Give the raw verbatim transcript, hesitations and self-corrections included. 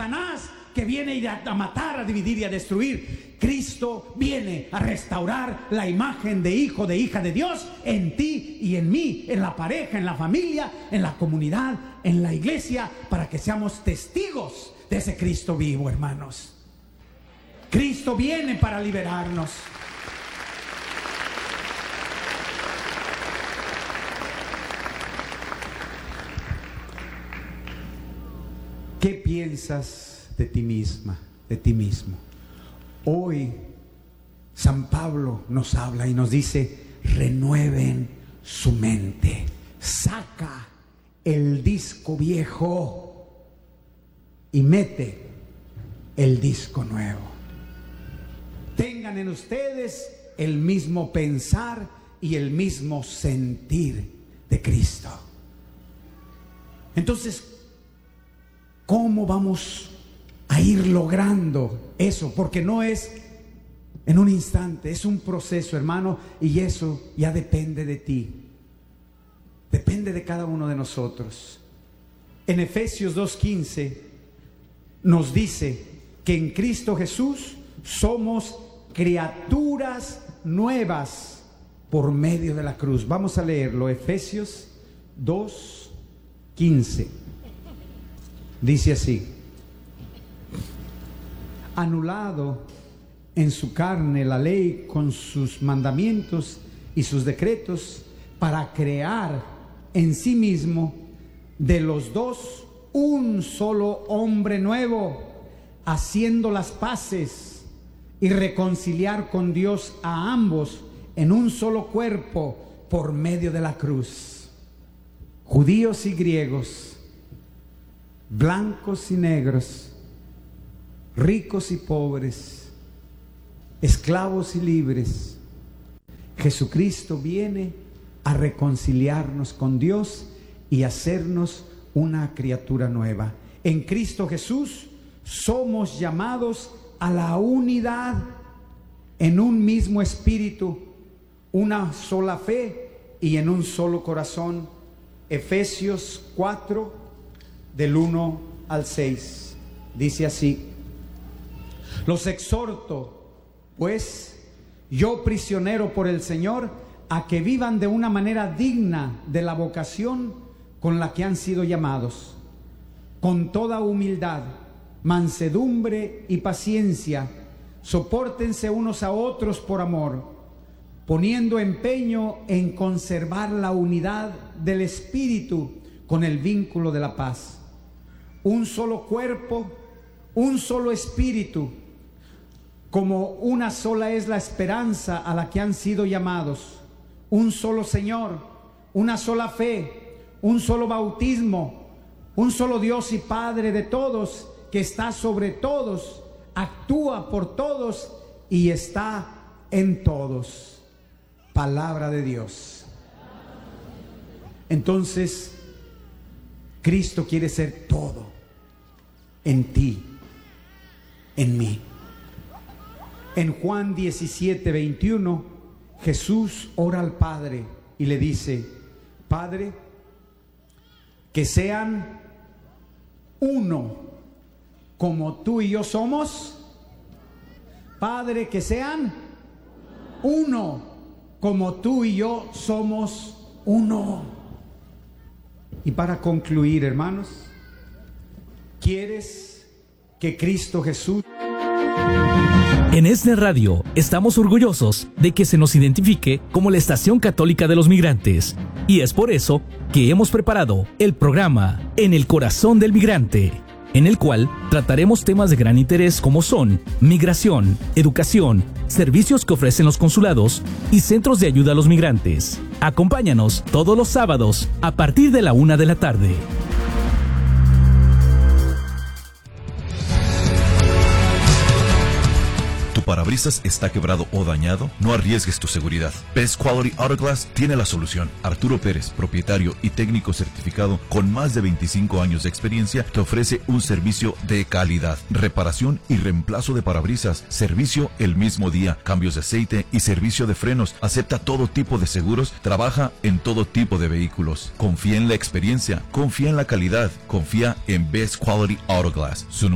Satanás, que viene a matar, a dividir y a destruir. Cristo viene a restaurar la imagen de hijo, de hija de Dios en ti y en mí, en la pareja, en la familia, en la comunidad, en la iglesia, para que seamos testigos de ese Cristo vivo, hermanos. Cristo viene para liberarnos. ¿Qué piensas de ti misma, de ti mismo? Hoy San Pablo nos habla y nos dice: renueven su mente. Saca el disco viejo y mete el disco nuevo. Tengan en ustedes el mismo pensar y el mismo sentir de Cristo. Entonces, ¿cómo vamos a ir logrando eso? Porque no es en un instante, es un proceso, hermano, y eso ya depende de ti. Depende de cada uno de nosotros. En Efesios dos quince nos dice que en Cristo Jesús somos criaturas nuevas por medio de la cruz. Vamos a leerlo, Efesios dos quince. Dice así: anulado en su carne la ley con sus mandamientos y sus decretos, para crear en sí mismo de los dos un solo hombre nuevo, haciendo las paces y reconciliar con Dios a ambos en un solo cuerpo por medio de la cruz. Judíos y griegos, blancos y negros, ricos y pobres, esclavos y libres, Jesucristo viene a reconciliarnos con Dios y hacernos una criatura nueva. En Cristo Jesús somos llamados a la unidad en un mismo espíritu, una sola fe y en un solo corazón. Efesios cuatro, del uno al seis, dice así: los exhorto, pues, yo prisionero por el Señor, a que vivan de una manera digna de la vocación con la que han sido llamados, con toda humildad, mansedumbre y paciencia. Sopórtense unos a otros por amor, poniendo empeño en conservar la unidad del espíritu con el vínculo de la paz. Un solo cuerpo, un solo espíritu, como una sola es la esperanza a la que han sido llamados. Un solo Señor, una sola fe, un solo bautismo, un solo Dios y Padre de todos, que está sobre todos, actúa por todos y está en todos. Palabra de Dios. Entonces, Cristo quiere ser todo en ti, en mí. En Juan diecisiete, veintiuno, Jesús ora al Padre y le dice: Padre, que sean uno como tú y yo somos. Padre, que sean uno como tú y yo somos uno. Y para concluir, hermanos, ¿quieres que Cristo Jesús? En ESNE Radio estamos orgullosos de que se nos identifique como la Estación Católica de los Migrantes, y es por eso que hemos preparado el programa En el Corazón del Migrante, en el cual trataremos temas de gran interés como son migración, educación, servicios que ofrecen los consulados y centros de ayuda a los migrantes. Acompáñanos todos los sábados a partir de la una de la tarde. ¿Parabrisas está quebrado o dañado? No arriesgues tu seguridad. Best Quality Auto Glass tiene la solución. Arturo Pérez, propietario y técnico certificado con más de veinticinco años de experiencia, te ofrece un servicio de calidad, reparación y reemplazo de parabrisas, servicio el mismo día, cambios de aceite y servicio de frenos. Acepta todo tipo de seguros, trabaja en todo tipo de vehículos. Confía en la experiencia, confía en la calidad, confía en Best Quality Auto Glass. Su